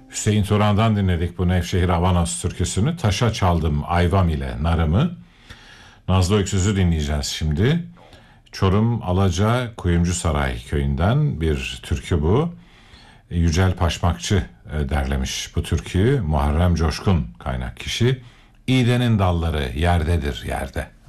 Hüseyin Turan'dan dinledik bu Nevşehir Avanos türküsünü. Taşa çaldım ayvam ile narımı. Nazlı Öksüz'ü dinleyeceğiz şimdi. Çorum Alaca Kuyumcusaray köyünden bir türkü bu. Yücel Paşmakçı derlemiş bu türküyü. Muharrem Coşkun kaynak kişi. İğdenin dalları yerdedir yerde.